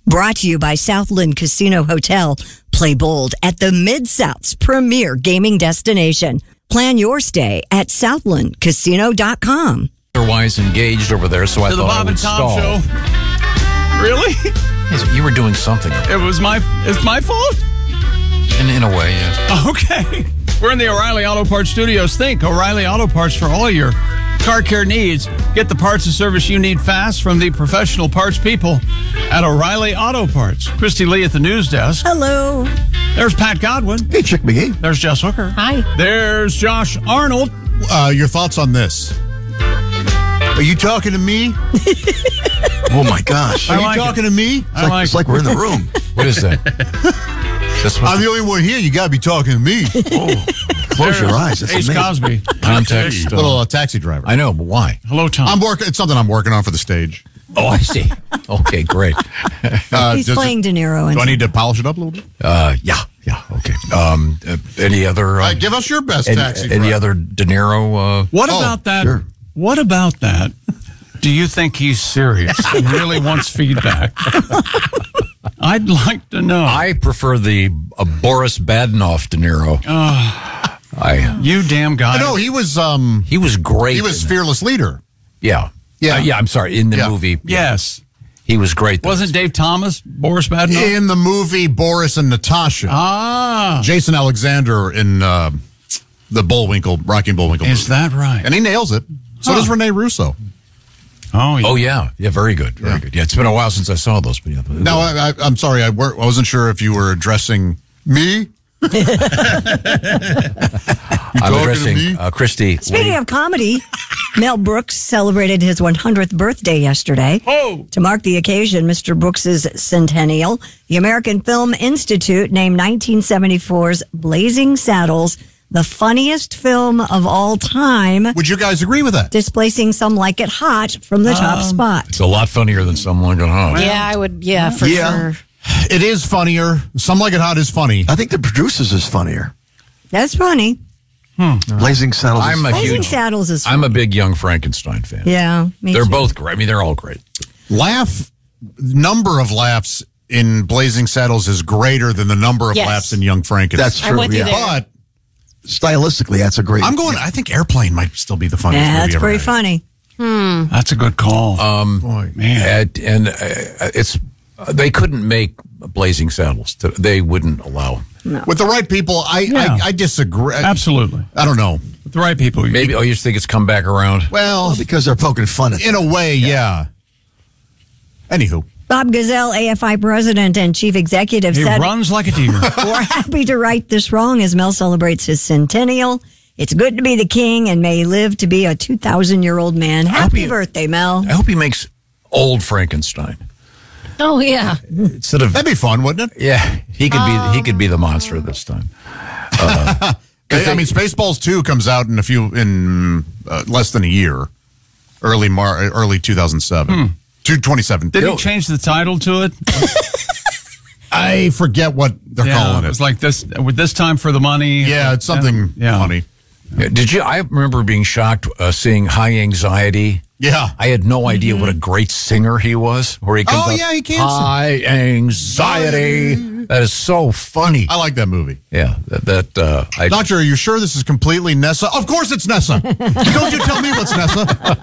Brought to you by Southland Casino Hotel. Play bold at the Mid-South's premier gaming destination. Plan your stay at southlandcasino.com. Otherwise engaged over there, so I thought I would stall. To the Bob and Tom Show. Really? Yes, you were doing something. It's my fault? In a way, yes. Okay. We're in the O'Reilly Auto Parts Studios. Think O'Reilly Auto Parts for all your car care needs. Get the parts and service you need fast from the professional parts people at O'Reilly Auto Parts. Christy Lee at the news desk. Hello. There's Pat Godwin. Hey, Chick McGee. There's Jess Hooker. Hi. There's Josh Arnold. Your thoughts on this? Are you talking to me? Oh, my gosh. Are you talking to me? It's like we're in the room. What is that? I'm the only one here. You got to be talking to me. Oh, close your eyes. That's Ace amazing. Cosby. Context. Little taxi driver. I know, but why? Hello, Tom. It's something I'm working on for the stage. Oh, I see. Okay, great. He's playing De Niro. Do I need to polish it up a little bit? Yeah, okay. Any other... give us your best taxi driver. Any other De Niro... What about that? Sure. What about that? Do you think he's serious and really wants feedback? I'd like to know. I prefer the Boris Badenov De Niro. You damn guy. No, he was great. He was fearless leader. Yeah. I'm sorry. In the movie. Yes. He was great. Wasn't Dave Thomas Boris Badenov? In the movie Boris and Natasha. Jason Alexander in the Rocky and Bullwinkle movie. Is that right? And he nails it. So does Rene Russo. Oh, yeah. Yeah, very good. Very good. Yeah, it's been a while since I saw those. But Now, I'm sorry. I wasn't sure if you were addressing me. I'm addressing Christy. Speaking of comedy, Mel Brooks celebrated his 100th birthday yesterday. Oh. To mark the occasion, Mr. Brooks's centennial, the American Film Institute named 1974's Blazing Saddles the funniest film of all time. Would you guys agree with that? Displacing Some Like It Hot from the top spot. It's a lot funnier than Some Like It Hot. Yeah, I would. Yeah, for sure. It is funnier. Some Like It Hot is funny. I think The Producers is funnier. That's funny. Blazing Saddles. Blazing Saddles is funny. I'm a big Young Frankenstein fan. Yeah, me They're too. both great. I mean, they're all great. Number of laughs in Blazing Saddles is greater than the number of laughs in Young Frankenstein. That's true. I'm with you there. But stylistically, that's a great. I think Airplane might still be the funniest movie that's ever pretty made. funny. That's a good call. Boy, man. They couldn't make Blazing Saddles. They wouldn't allow. No. With the right people, I disagree. Absolutely. I don't know. With the right people. Maybe, you just think it's come back around? Well, because they're poking fun at in a way, yeah. Anywho. Bob Gazelle, AFI president and chief executive, He said, runs like a deer. "We're happy to right this wrong as Mel celebrates his centennial. It's good to be the king and may he live to be a 2,000-year-old man. Happy birthday, Mel." I hope he makes old Frankenstein. Oh, yeah. Instead of That'd be fun, wouldn't it? Yeah, he could be the monster this time. I mean, Spaceballs 2 comes out in less than a year, early 2007. 2017. Did he change the title to it? I forget what they're calling it. It's like this with this time for the money. Yeah, it's something funny. Did you? I remember being shocked seeing High Anxiety. Yeah, I had no idea what a great singer he was. Where he comes out, he can High Anxiety. That is so funny. I like that movie. Yeah, Doctor, are you sure this is completely Nessa? Of course it's Nessa. Don't you tell me what's Nessa.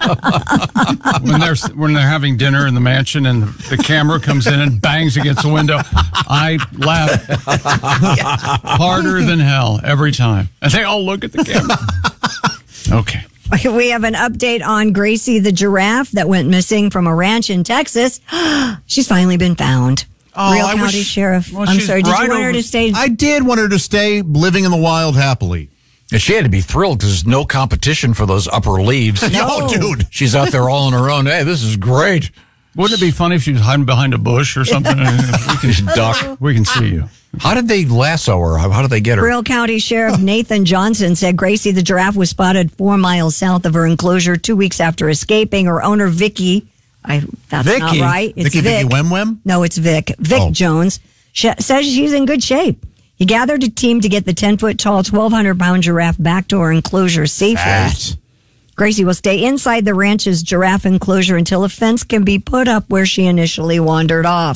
When they're having dinner in the mansion and the camera comes in and bangs against the window, I laugh harder than hell every time, and they all look at the camera. Okay. We have an update on Gracie the giraffe that went missing from a ranch in Texas. She's finally been found. Real County Sheriff. I'm sorry, did you want her to stay? I did want her to stay living in the wild happily. And she had to be thrilled because there's no competition for those upper leaves. No, dude. She's out there all on her own. Hey, this is great. Wouldn't it be funny if she was hiding behind a bush or something? We can duck. We can see you. How did they lasso her? How did they get her? Real County Sheriff Nathan Johnson said Gracie the giraffe was spotted 4 miles south of her enclosure 2 weeks after escaping. Her owner, Vicky, that's not right. It's Vicky Vic. Wem Wem? No, it's Vic. Vic Jones says she's in good shape. He gathered a team to get the 10-foot-tall, 1,200-pound giraffe back to her enclosure safely. Gracie will stay inside the ranch's giraffe enclosure until a fence can be put up where she initially wandered off.